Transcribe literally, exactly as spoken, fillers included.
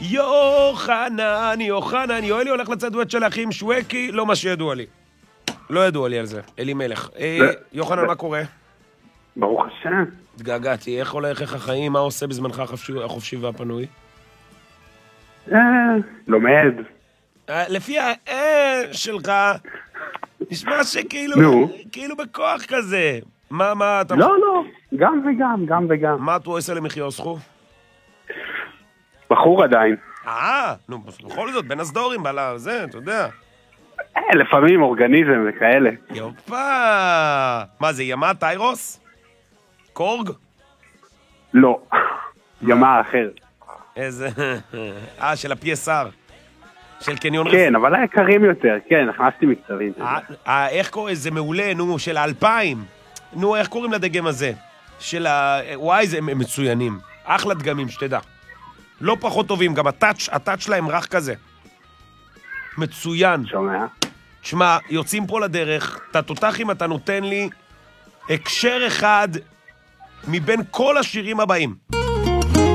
יוחנן, יוחנן, יואלי הולך לצאת דואט של האחים שווקי, לא מה שידוע לי. לא ידוע לי על זה, אלימלך. יוחנן, מה קורה? ברוך השם. התגעגעתי, איך הולך, איך החיים, מה עושה בזמנך החופשי והפנוי? אה, לומד. לפי האה שלך, נשמע שכאילו, כאילו בכוח כזה. מה, מה אתה... לא, לא, גם וגם, גם וגם. מה אתה עושה למחיר סכו? בחור עדיין. אה, נו, בכל זאת, בין הסדורים, בעלה, זה, אתה יודע. אה, לפעמים אורגניזם וכאלה. יופה! מה זה, ימה טיירוס? קורג? לא, ימה אחר. איזה... אה, של הפי אס אר. של קניון... כן, אבל היקרים יותר, כן, נכנסתי מקצרים. אה, איך קוראים? זה מעולה, נו, של האלפיים. נו, איך קוראים לדגם הזה? של ה... וואי, זה מצוינים. אחלה דגמים, שתדע. לא פחות טובים, גם הטאץ', הטאץ' שלהם רך כזה. מצוין. שומע? תשמע, יוצאים פה לדרך, אתה תותח אם אתה נותן לי הקשר אחד מבין כל השירים הבאים.